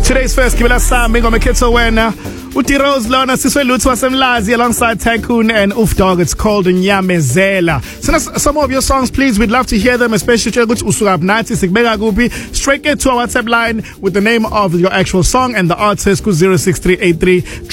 Today's first Kibela Sami ngomekhetho wena uthi Rose Lona siswe lutho wasemlazi alongside Tycoon and Oof Dog. It's called Nyamezela. Send us some of your songs please, we'd love to hear them, especially ukuthi usuka nathi sikubeka kuphi. Straight get to our WhatsApp line with the name of your actual song and the artist ku 06383